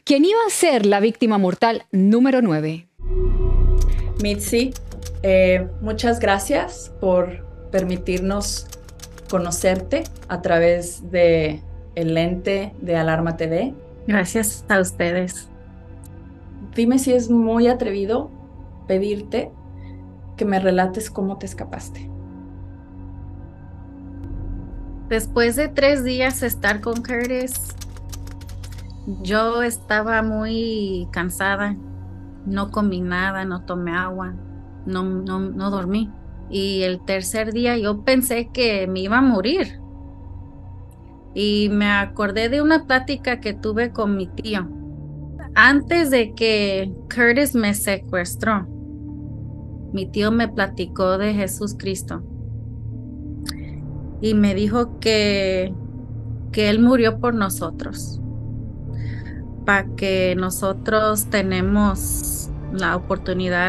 ¿Quién iba a ser la víctima mortal número 9? Mitzi, muchas gracias por permitirnos conocerte a través de el lente de Alarma TV. Gracias a ustedes. Dime si es muy atrevido pedirte que me relates cómo te escapaste. Después de 3 días estar con Curtis, yo estaba muy cansada. No comí nada, no tomé agua, no dormí. Y el tercer día yo pensé que me iba a morir. Y me acordé de una plática que tuve con mi tío. Antes de que Curtis me secuestró, mi tío me platicó de Jesús Cristo y me dijo que Él murió por nosotros, para que nosotros tenemos la oportunidad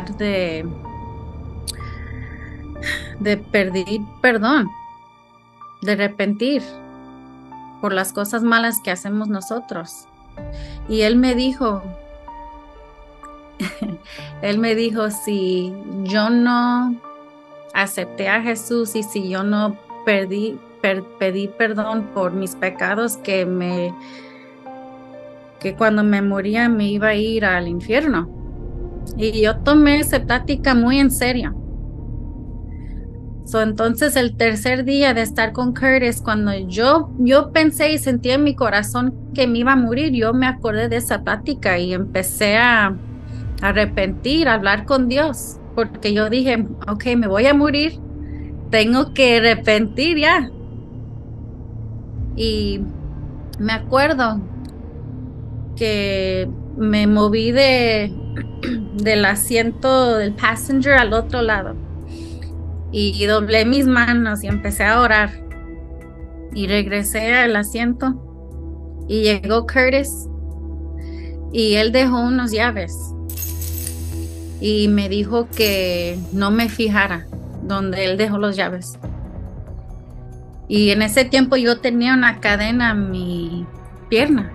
de pedir perdón, de arrepentir por las cosas malas que hacemos nosotros. Y él me dijo, si yo no acepté a Jesús y si yo no pedí perdón por mis pecados, que cuando me moría me iba a ir al infierno. Y yo tomé esa plática muy en serio. Entonces el tercer día de estar con Curtis, cuando yo pensé y sentí en mi corazón que me iba a morir, yo me acordé de esa plática y empecé a arrepentir, a hablar con Dios, porque yo dije, ok, me voy a morir, tengo que arrepentir ya. Y me acuerdo que me moví del asiento del passenger al otro lado y doblé mis manos y empecé a orar y regresé al asiento y llegó Curtis y él dejó unas llaves y me dijo que no me fijara donde él dejó las llaves. Y en ese tiempo yo tenía una cadena en mi pierna.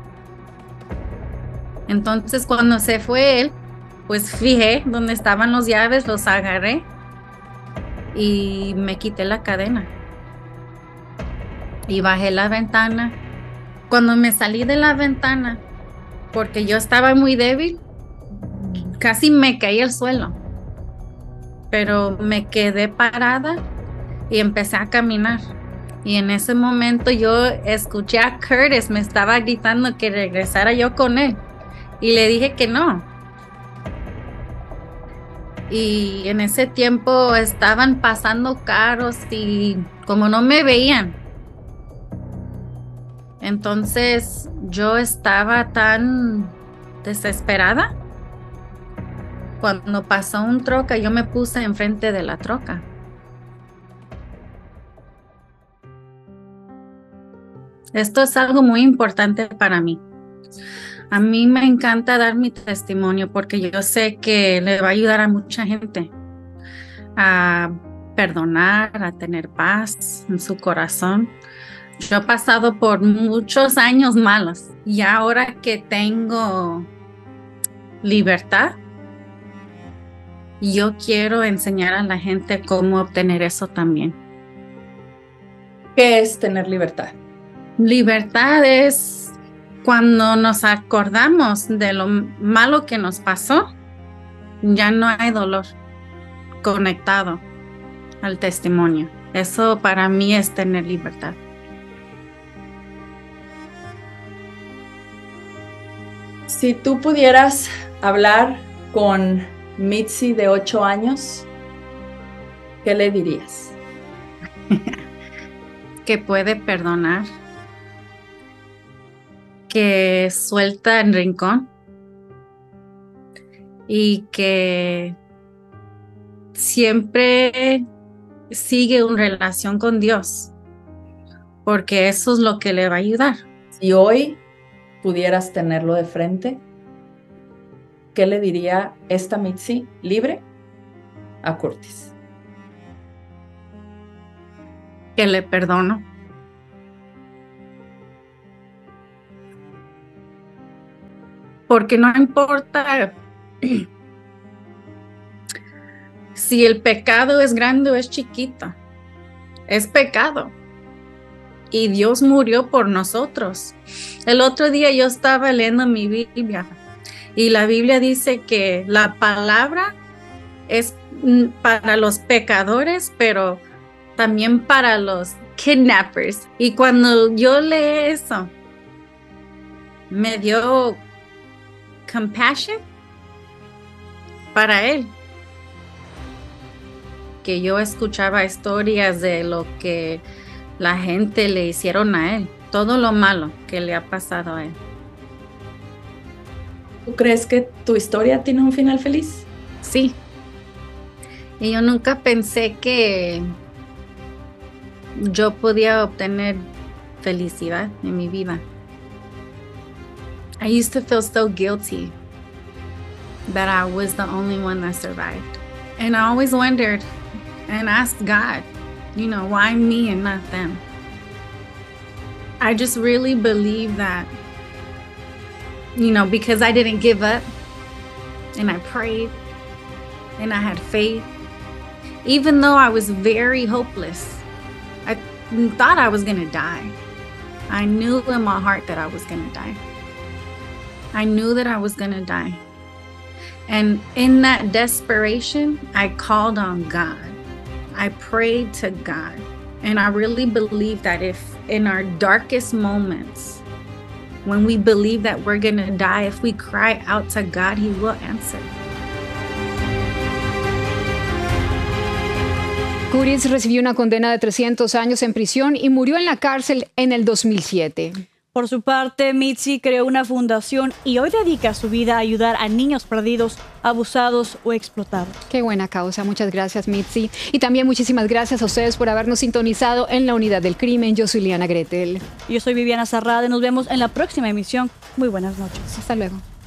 Entonces cuando se fue él, pues fijé dónde estaban las llaves, los agarré y me quité la cadena y bajé la ventana. Cuando me salí de la ventana, porque yo estaba muy débil, casi me caí al suelo, pero me quedé parada y empecé a caminar. Y en ese momento yo escuché a Curtis, me estaba gritando que regresara yo con él y le dije que no. Y en ese tiempo estaban pasando carros y como no me veían, entonces yo estaba tan desesperada. Cuando pasó un troca, yo me puse enfrente de la troca. Esto es algo muy importante para mí. A mí me encanta dar mi testimonio porque yo sé que le va a ayudar a mucha gente a perdonar, a tener paz en su corazón. Yo he pasado por muchos años malos y ahora que tengo libertad, yo quiero enseñar a la gente cómo obtener eso también. ¿Qué es tener libertad? Libertad es cuando nos acordamos de lo malo que nos pasó, ya no hay dolor conectado al testimonio. Eso para mí es tener libertad. Si tú pudieras hablar con Mitzi de 8 años, ¿qué le dirías? Que puede perdonar, que suelta el rincón y que siempre sigue una relación con Dios, porque eso es lo que le va a ayudar. Si hoy pudieras tenerlo de frente, ¿qué le diría esta Mitzi libre a Curtis? Que le perdono. Porque no importa si el pecado es grande o es chiquito, es pecado. Y Dios murió por nosotros. El otro día yo estaba leyendo mi Biblia y la Biblia dice que la palabra es para los pecadores, pero también para los kidnappers. Y cuando yo leí eso, me dio compassion para él. Que yo escuchaba historias de lo que la gente le hicieron a él, todo lo malo que le ha pasado a él. ¿Tú crees que tu historia tiene un final feliz? Sí. Y yo nunca pensé que yo podía obtener felicidad en mi vida. I used to feel so guilty that I was the only one that survived. And I always wondered and asked God, why me and not them? I just really believe that, because I didn't give up and I prayed and I had faith, even though I was very hopeless. I thought I was going to die. I knew in my heart that I was going to die. I knew that I was going to die. And in that desperation, I called on God. I prayed to God. And I really believe that if in our darkest moments, when we believe that we're going to die, if we cry out to God, He will answer. Curtis recibió una condena de 300 años en prisión y murió en la cárcel en el 2007. Por su parte, Mitzi creó una fundación y hoy dedica su vida a ayudar a niños perdidos, abusados o explotados. Qué buena causa. Muchas gracias, Mitzi. Y también muchísimas gracias a ustedes por habernos sintonizado en la Unidad del Crimen. Yo soy Liana Gretel. Yo soy Viviana Zarrada y nos vemos en la próxima emisión. Muy buenas noches. Hasta luego.